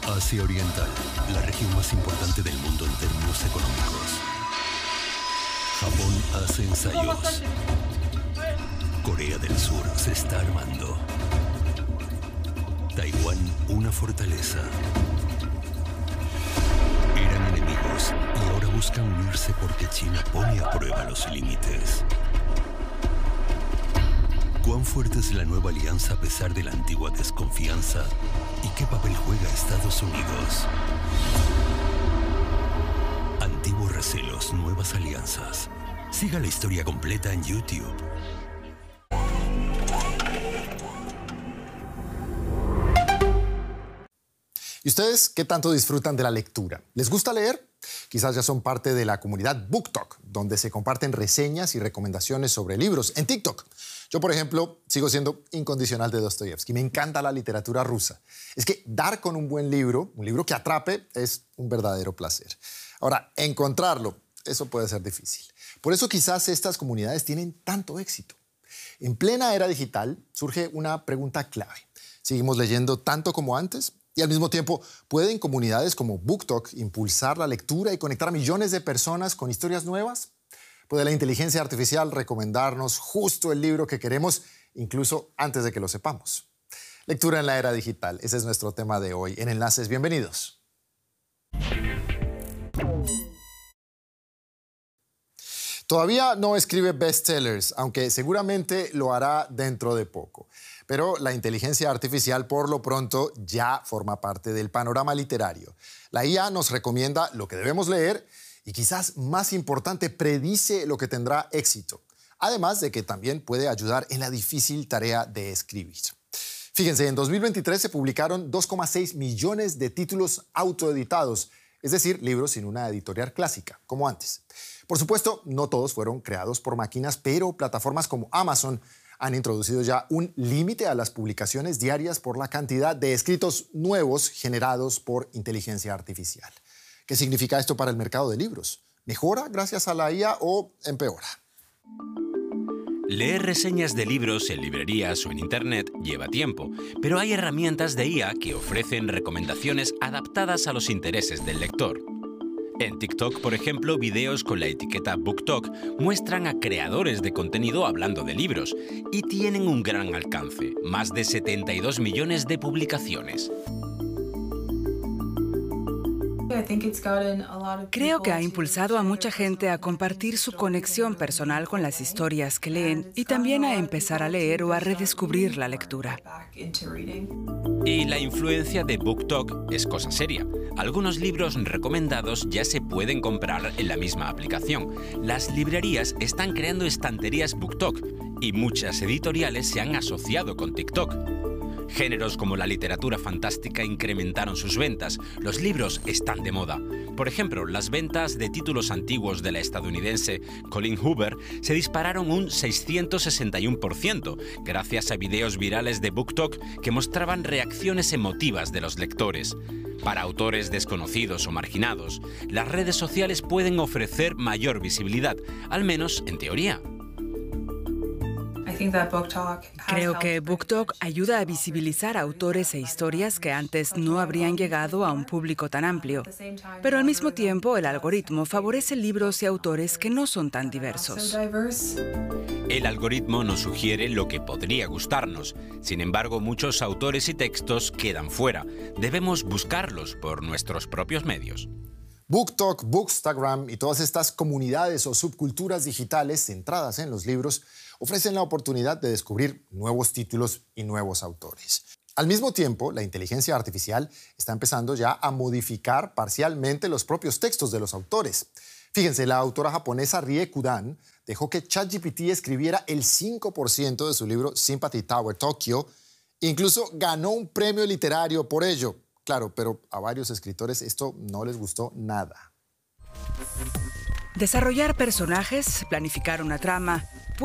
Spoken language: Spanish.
Asia Oriental, la región más importante del mundo en términos económicos. Japón hace ensayos. Corea del Sur se está armando. Taiwán, una fortaleza. Eran enemigos y ahora buscan unirse porque China pone a prueba los límites. ¿Cuán fuerte es la nueva alianza a pesar de la antigua desconfianza? ¿Y qué papel juega Estados Unidos? Antiguos recelos, nuevas alianzas. Siga la historia completa en YouTube. ¿Y ustedes qué tanto disfrutan de la lectura? ¿Les gusta leer? Quizás ya son parte de la comunidad BookTok, donde se comparten reseñas y recomendaciones sobre libros en TikTok. Yo, por ejemplo, sigo siendo incondicional de Dostoyevsky. Me encanta la literatura rusa. Es que dar con un buen libro, un libro que atrape, es un verdadero placer. Ahora, encontrarlo, eso puede ser difícil. Por eso quizás estas comunidades tienen tanto éxito. En plena era digital surge una pregunta clave. ¿Seguimos leyendo tanto como antes? Y al mismo tiempo, ¿pueden comunidades como BookTok impulsar la lectura y conectar a millones de personas con historias nuevas? ¿Puede la inteligencia artificial recomendarnos justo el libro que queremos, incluso antes de que lo sepamos? Lectura en la era digital, ese es nuestro tema de hoy. En Enlaces, bienvenidos. Todavía no escribe bestsellers, aunque seguramente lo hará dentro de poco. Pero la inteligencia artificial, por lo pronto, ya forma parte del panorama literario. La IA nos recomienda lo que debemos leer y, quizás más importante, predice lo que tendrá éxito. Además de que también puede ayudar en la difícil tarea de escribir. Fíjense, en 2023 se publicaron 2,6 millones de títulos autoeditados, es decir, libros sin una editorial clásica, como antes. Por supuesto, no todos fueron creados por máquinas, pero plataformas como Amazon han introducido ya un límite a las publicaciones diarias por la cantidad de escritos nuevos generados por inteligencia artificial. ¿Qué significa esto para el mercado de libros? ¿Mejora gracias a la IA o empeora? Leer reseñas de libros en librerías o en Internet lleva tiempo, pero hay herramientas de IA que ofrecen recomendaciones adaptadas a los intereses del lector. En TikTok, por ejemplo, videos con la etiqueta BookTok muestran a creadores de contenido hablando de libros y tienen un gran alcance, más de 72 millones de publicaciones. Creo que ha impulsado a mucha gente a compartir su conexión personal con las historias que leen y también a empezar a leer o a redescubrir la lectura. Y la influencia de BookTok es cosa seria. Algunos libros recomendados ya se pueden comprar en la misma aplicación. Las librerías están creando estanterías BookTok y muchas editoriales se han asociado con TikTok. Géneros como la literatura fantástica incrementaron sus ventas. Los libros están de moda. Por ejemplo, las ventas de títulos antiguos de la estadounidense Colleen Hoover se dispararon un 661% gracias a videos virales de BookTok que mostraban reacciones emotivas de los lectores. Para autores desconocidos o marginados, las redes sociales pueden ofrecer mayor visibilidad, al menos en teoría. Creo que BookTok ayuda a visibilizar autores e historias que antes no habrían llegado a un público tan amplio. Pero al mismo tiempo, el algoritmo favorece libros y autores que no son tan diversos. El algoritmo nos sugiere lo que podría gustarnos. Sin embargo, muchos autores y textos quedan fuera. Debemos buscarlos por nuestros propios medios. BookTok, Bookstagram y todas estas comunidades o subculturas digitales centradas en los libros ofrecen la oportunidad de descubrir nuevos títulos y nuevos autores. Al mismo tiempo, la inteligencia artificial está empezando ya a modificar parcialmente los propios textos de los autores. Fíjense, la autora japonesa Rie Kudan dejó que ChatGPT escribiera el 5% de su libro Sympathy Tower Tokyo. Incluso ganó un premio literario por ello. Claro, pero a varios escritores esto no les gustó nada. Desarrollar personajes, planificar una trama